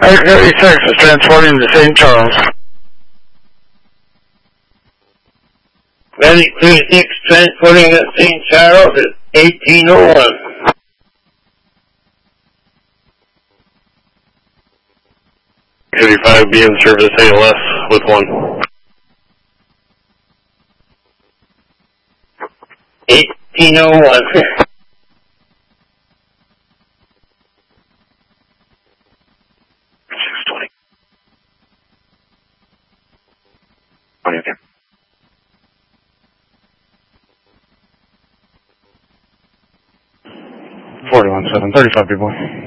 36 is transporting to St. Charles. Medic 36 transporting to St. Charles at 1801. 35 be in service ALS with 1. 1801. 620. 20 again. 41-7, 35 people.